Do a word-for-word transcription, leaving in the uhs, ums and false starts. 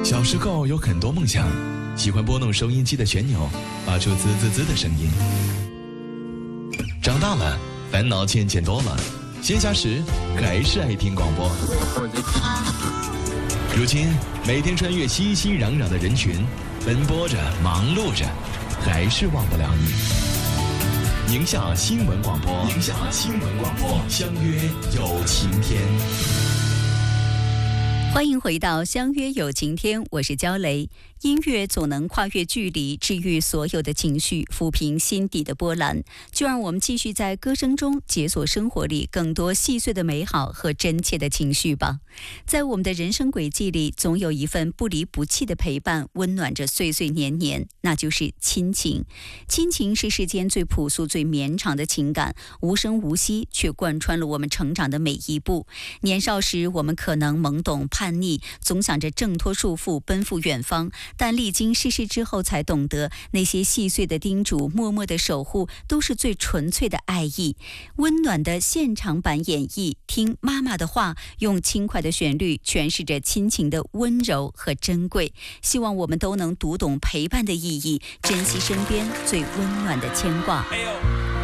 小时候有很多梦想，喜欢拨弄收音机的旋钮，发出滋滋滋的声音。长大了，烦恼渐渐多了，闲暇时还是爱听广播。如今，每天穿越熙熙攘攘的人群，奔波着，忙碌着，还是忘不了你。宁夏新闻广播，宁夏新闻广播，相约有晴天。 欢迎回到相约有晴天，我是焦雷。音乐总能跨越距离，治愈所有的情绪，抚平心底的波澜。就让我们继续在歌声中解锁生活里更多细碎的美好和真切的情绪吧。在我们的人生轨迹里，总有一份不离不弃的陪伴，温暖着岁岁年年，那就是亲情。亲情是世间最朴素、最绵长的情感，无声无息，却贯穿了我们成长的每一步。年少时，我们可能懵懂叛逆，总想着挣脱束缚，奔赴远方。但历经世事之后，才懂得那些细碎的叮嘱，默默的守护，都是最纯粹的爱意。温暖的现场版演绎，听妈妈的话，用轻快的旋律诠释着亲情的温柔和珍贵。希望我们都能读懂陪伴的意义，珍惜身边最温暖的牵挂。